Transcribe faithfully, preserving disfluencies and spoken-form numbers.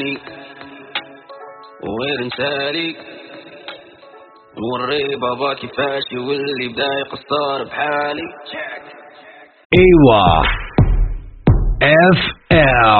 وغير مثالي وري بابا كيفاش يولي بدا يقصر بحالي. ايوا اف ال